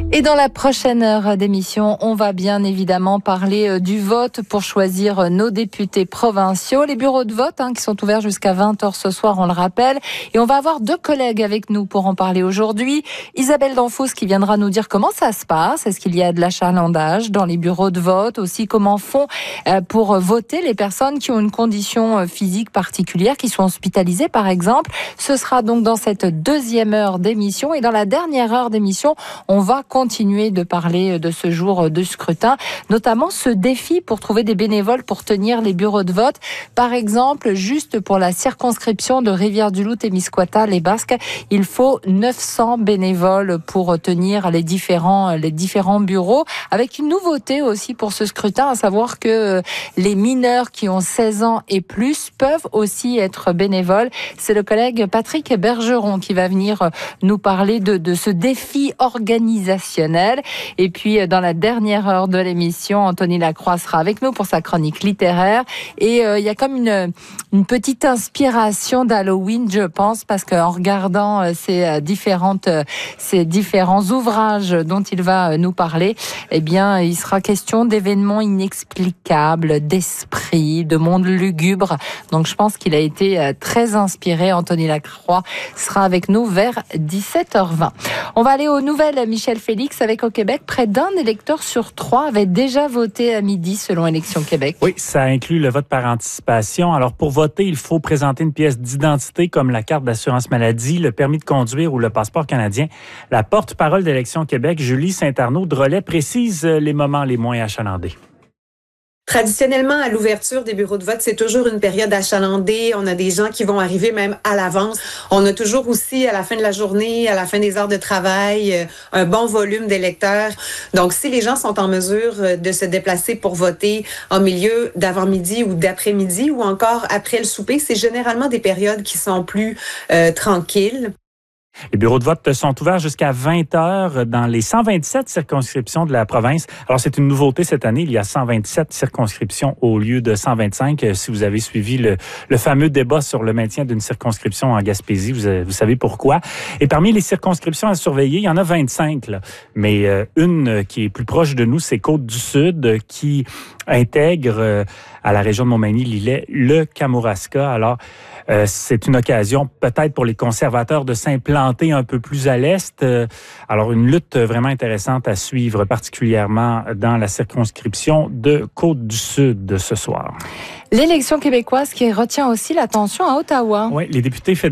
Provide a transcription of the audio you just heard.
Et dans la prochaine heure d'émission, on va bien évidemment parler du vote pour choisir nos députés provinciaux. Les bureaux de vote qui sont ouverts jusqu'à 20h ce soir, on le rappelle. Et on va avoir deux collègues avec nous pour en parler aujourd'hui. Isabelle Danfous qui viendra nous dire comment ça se passe. Est-ce qu'il y a de l'achalandage dans les bureaux de vote? Aussi, comment font pour voter les personnes qui ont une condition physique particulière, qui sont hospitalisées par exemple. Ce sera donc dans cette deuxième heure d'émission. Et dans la dernière heure d'émission, on va continuer de parler de ce jour de scrutin, notamment ce défi pour trouver des bénévoles pour tenir les bureaux de vote. Par exemple, juste pour la circonscription de Rivière-du-Loup, les Basques, il faut 900 bénévoles pour tenir les différents bureaux, avec une nouveauté aussi pour ce scrutin, à savoir que les mineurs qui ont 16 ans et plus peuvent aussi être bénévoles. C'est le collègue Patrick Bergeron qui va venir nous parler de ce défi organisationnel. Et puis, dans la dernière heure de l'émission, Anthony Lacroix sera avec nous pour sa chronique littéraire. Et il y a comme une petite inspiration d'Halloween, je pense, parce qu'en regardant ces différents ouvrages dont il va nous parler, eh bien, il sera question d'événements inexplicables, d'esprit, de monde lugubre. Donc, je pense qu'il a été très inspiré. Anthony Lacroix sera avec nous vers 17h20. On va aller aux nouvelles, Michel Félix. Avec au Québec, près d'un électeur sur 3 avait déjà voté à midi selon Élections Québec. Oui, ça inclut le vote par anticipation. Alors, pour voter, il faut présenter une pièce d'identité comme la carte d'assurance maladie, le permis de conduire ou le passeport canadien. La porte-parole d'Élections Québec, Julie Saint-Arnaud-Drolet, précise les moments les moins achalandés. Traditionnellement, à l'ouverture des bureaux de vote, c'est toujours une période achalandée. On a des gens qui vont arriver même à l'avance. On a toujours aussi, à la fin de la journée, à la fin des heures de travail, un bon volume d'électeurs. Donc, si les gens sont en mesure de se déplacer pour voter en milieu d'avant-midi ou d'après-midi ou encore après le souper, c'est généralement des périodes qui sont plus tranquilles. Les bureaux de vote sont ouverts jusqu'à 20h dans les 127 circonscriptions de la province. Alors, c'est une nouveauté cette année. Il y a 127 circonscriptions au lieu de 125. Si vous avez suivi le fameux débat sur le maintien d'une circonscription en Gaspésie, vous savez pourquoi. Et parmi les circonscriptions à surveiller, il y en a 25. Là. Mais une qui est plus proche de nous, c'est Côte-du-Sud, qui intègre à la région de Montmagny-Lillet le Kamouraska. Alors, c'est une occasion peut-être pour les conservateurs de s'implanter un peu plus à l'est. Alors, une lutte vraiment intéressante à suivre, particulièrement dans la circonscription de Côte-du-Sud ce soir. L'élection québécoise qui retient aussi l'attention à Ottawa. Oui, les députés fédéraux